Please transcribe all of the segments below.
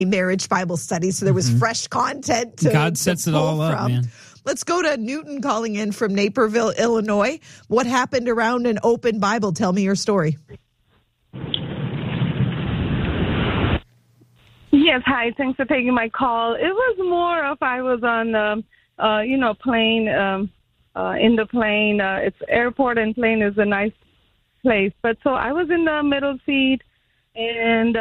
marriage Bible study, so there was fresh content to God sets it all up, man. Let's go to Newton calling in from Naperville, Illinois. What happened around an open Bible? Tell me your story. Yes, hi. Thanks for taking my call. It was more of I was on plane, in the plane. It's airport and plane is a nice place. But so I was in the middle seat, and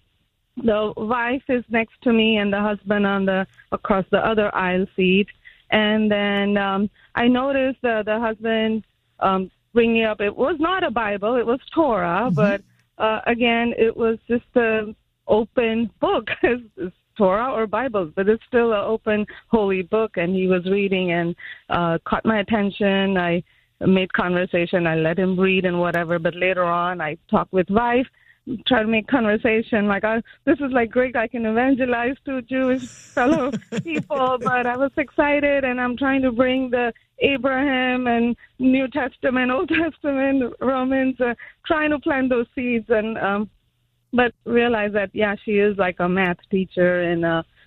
the wife is next to me and the husband across the other aisle seat. And then I noticed the husband bringing up, it was not a Bible, it was Torah, but again, it was just an open book. It's Torah or Bibles, but it's still an open holy book. And he was reading and caught my attention. I made conversation. I let him read and whatever. But later on, I talked with wife, try to make conversation. Like, this is like great. I can evangelize to Jewish fellow people. But I was excited, and I'm trying to bring the Abraham and New Testament, Old Testament, Romans, trying to plant those seeds. And but realize that, yeah, she is like a math teacher in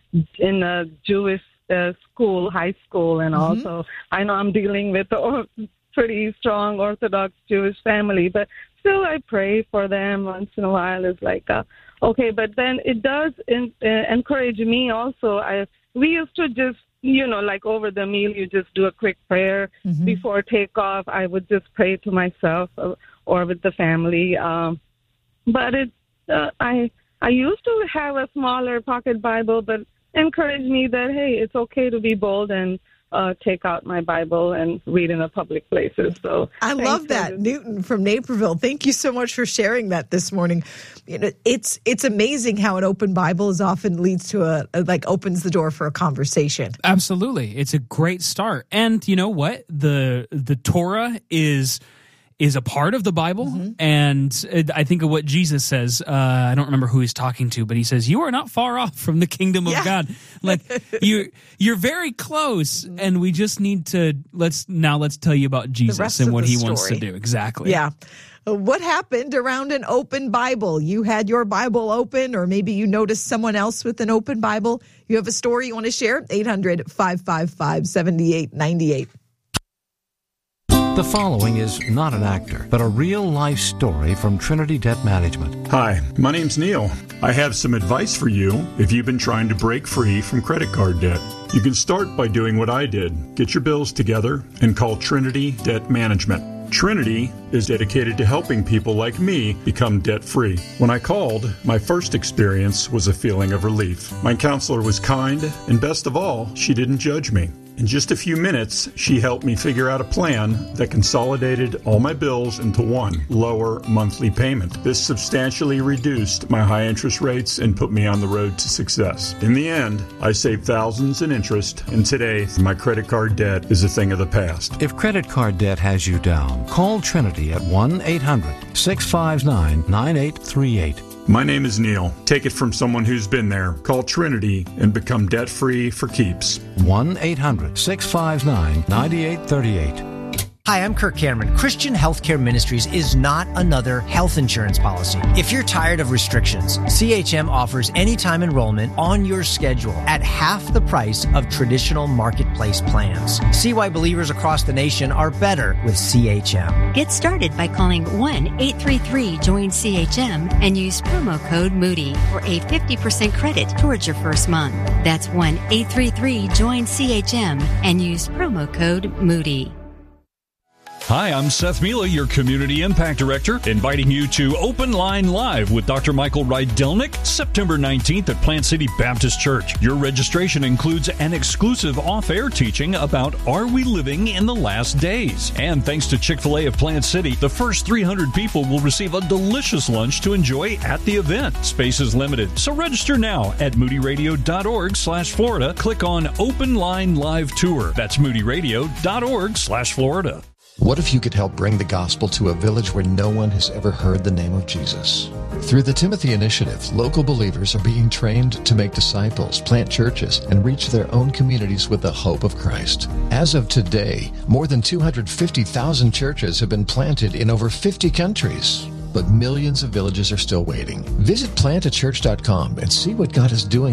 a Jewish school, high school. And also, I know I'm dealing with a pretty strong Orthodox Jewish family, but still I pray for them once in a while. It's like, okay, but then it does encourage me also. We used to just, like over the meal, you just do a quick prayer before takeoff. I would just pray to myself or with the family. But I used to have a smaller pocket Bible, but encouraged me that, hey, it's okay to be bold and take out my Bible and read in a public places. So I love that, Newton from Naperville. Thank you so much for sharing that this morning. It's amazing how an open Bible is often leads to opens the door for a conversation. Absolutely, it's a great start. And you know what? The Torah is a part of the Bible, and I think of what Jesus says. I don't remember who he's talking to, but he says, "You are not far off from the kingdom of God." Like you're very close, and we just need to let's tell you about Jesus and what he wants to do. Exactly. Yeah. What happened around an open Bible? You had your Bible open, or maybe you noticed someone else with an open Bible. You have a story you want to share? 800-555-7898. The following is not an actor, but a real-life story from Trinity Debt Management. Hi, my name's Neil. I have some advice for you if you've been trying to break free from credit card debt. You can start by doing what I did. Get your bills together and call Trinity Debt Management. Trinity is dedicated to helping people like me become debt-free. When I called, my first experience was a feeling of relief. My counselor was kind, and best of all, she didn't judge me. In just a few minutes, she helped me figure out a plan that consolidated all my bills into one lower monthly payment. This substantially reduced my high interest rates and put me on the road to success. In the end, I saved thousands in interest, and today, my credit card debt is a thing of the past. If credit card debt has you down, call Trinity at 1-800-659-9838. My name is Neil. Take it from someone who's been there. Call Trinity and become debt-free for keeps. 1-800-659-9838. Hi, I'm Kirk Cameron. Christian Healthcare Ministries is not another health insurance policy. If you're tired of restrictions, CHM offers anytime enrollment on your schedule at half the price of traditional marketplace plans. See why believers across the nation are better with CHM. Get started by calling 1-833-JOIN-CHM and use promo code Moody for a 50% credit towards your first month. That's 1-833-JOIN-CHM and use promo code Moody. Hi, I'm Seth Mila, your Community Impact Director, inviting you to Open Line Live with Dr. Michael Rydelnik, September 19th at Plant City Baptist Church. Your registration includes an exclusive off-air teaching about Are We Living in the Last Days? And thanks to Chick-fil-A of Plant City, the first 300 people will receive a delicious lunch to enjoy at the event. Space is limited, so register now at moodyradio.org/Florida. Click on Open Line Live Tour. That's moodyradio.org/Florida. What if you could help bring the gospel to a village where no one has ever heard the name of Jesus? Through the Timothy Initiative, local believers are being trained to make disciples, plant churches, and reach their own communities with the hope of Christ. As of today, more than 250,000 churches have been planted in over 50 countries. but millions of villages are still waiting. Visit plantachurch.com and see what God is doing